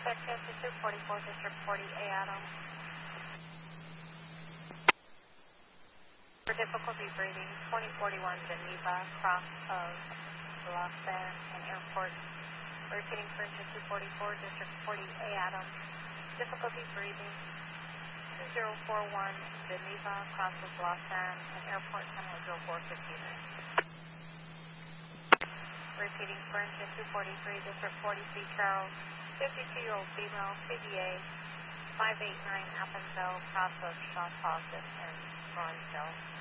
check-in to 244, District 40A, Adam. For difficulty breathing, 2041 Geneva, cross of Lausanne and Airport. Repeating for engine 244, District 40A, Adam. Difficulty breathing, 2041 Geneva, cross of Lausanne and Airport, Channel 0459. Repeating for engine 243, District 40C, Charles, 52-year-old female, CBA, 589 Appenzell, cross of Shaw Fawcett and Bronzeville.